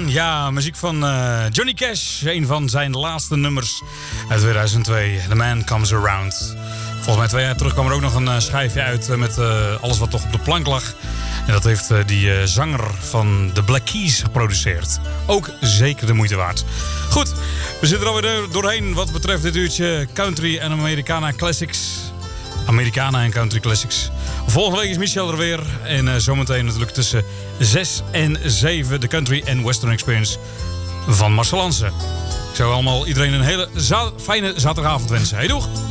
Ja, muziek van Johnny Cash. Een van zijn laatste nummers uit 2002. The Man Comes Around. Volgens mij 2 jaar terug kwam er ook nog een schijfje uit met alles wat toch op de plank lag. En dat heeft die zanger van de Black Keys geproduceerd. Ook zeker de moeite waard. Goed, we zitten er alweer doorheen wat betreft dit uurtje Country en Americana Classics. Americana en Country Classics. Volgende week is Michel er weer. En zometeen natuurlijk tussen 6 en 7 de Country and Western Experience van Marcel Hansen. Ik zou allemaal iedereen een hele fijne zaterdagavond wensen. Hey, doeg!